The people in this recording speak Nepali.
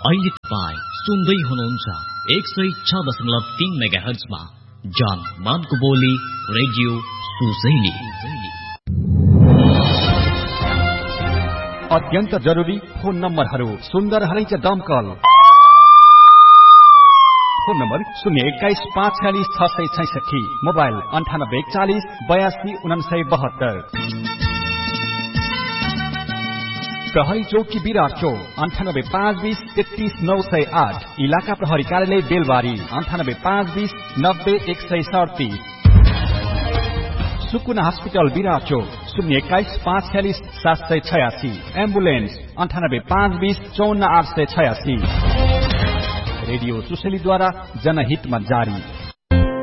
अहिले तपाईँ सुन्दै हुनुहुन्छ 106.3 मेगाहर्जमा जान मानको बोली रेडियो सुसैली। अत्यन्त जरुरी फोन नम्बरहरू सुन्दर हरैच दमकल फोन नम्बर 021-546-666, मोबाइल 9840-82-972। प्रहरी चौकी विराट चौक 98-520-33-908, इलाका प्रहरी कार्यालय बेलबारी 98-520-90-137। सुकुना हस्पिटल विराट चौक 021-546-786, एम्बुलेन्स 98-520-54-886। रेडियो सुसेलीद्वारा जनहितमा जारी।